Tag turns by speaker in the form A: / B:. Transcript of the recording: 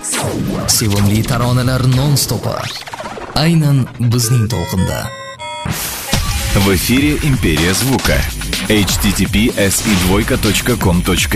A: Sevimli taronalar non-stopi. Aynan bizning to'lqinda.
B: В эфире «Империя звука». https://2.com.ru